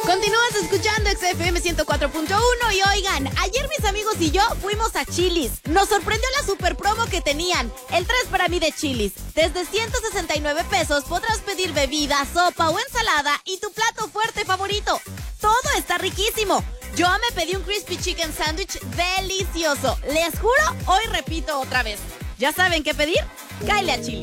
Continúas escuchando XFM 104.1 y oigan, ayer mis amigos y yo fuimos a Chili's. Nos sorprendió la super promo que tenían, el 3 para mí de Chili's. Desde 169 pesos podrás pedir bebida, sopa o ensalada y tu plato fuerte favorito. Todo está riquísimo. Yo me pedí un crispy chicken sandwich delicioso. Les juro, hoy repito otra vez. ¿Ya saben qué pedir? Cáele a Chili's.